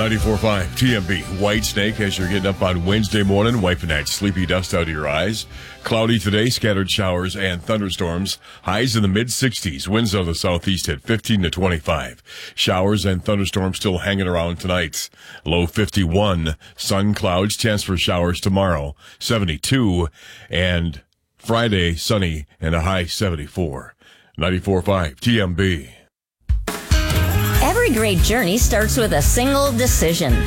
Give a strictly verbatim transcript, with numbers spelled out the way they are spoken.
ninety-four point five T M B. White Snake as you're getting up on Wednesday morning, wiping that sleepy dust out of your eyes. Cloudy today, scattered showers and thunderstorms. Highs in the mid-sixties. Winds out of the southeast at fifteen to twenty-five. Showers and thunderstorms still hanging around tonight. Low fifty-one. Sun, clouds, chance for showers tomorrow. seventy-two. And Friday, sunny and a high seventy-four. ninety-four point five T M B. Every great journey starts with a single decision.